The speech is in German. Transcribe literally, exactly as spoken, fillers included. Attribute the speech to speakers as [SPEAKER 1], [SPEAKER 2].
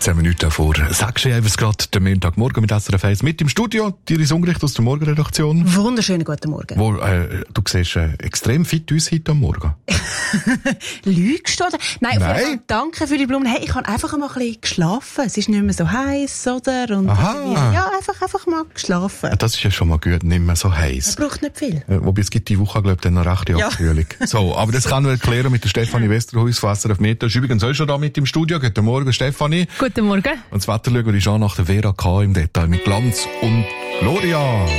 [SPEAKER 1] dreizehn Minuten vor sechs Uhr, es gerade der Montagmorgen mit S R F eins mit im Studio, Iris Ungericht aus der Morgenredaktion.
[SPEAKER 2] Wunderschönen guten Morgen.
[SPEAKER 1] Wo, äh, du siehst äh, extrem fit aus heute am Morgen.
[SPEAKER 2] Lügst du? Oder? Nein,
[SPEAKER 1] Nein.
[SPEAKER 2] auf jeden Fall danke für die Blumen. Hey, ich habe einfach mal ein bisschen geschlafen. Es ist nicht mehr so heiß, oder? Und
[SPEAKER 1] Aha.
[SPEAKER 2] Ja, einfach, einfach mal geschlafen.
[SPEAKER 1] Das ist ja schon mal gut, nicht mehr so heiß.
[SPEAKER 2] Es braucht nicht viel.
[SPEAKER 1] Äh, wobei es gibt die Woche, glaube ich, dann noch rechte
[SPEAKER 2] Ja.
[SPEAKER 1] Abkühlung. So, aber das kann wir erklären mit der Stefanie Westerhuis von S R F Meteo. Ist übrigens auch schon da mit im Studio. Guten Morgen, Stefanie.
[SPEAKER 3] Guten Morgen.
[SPEAKER 1] Und das Wetter schauen wir uns an nach der Vera K. im Detail mit Glanz und Gloria.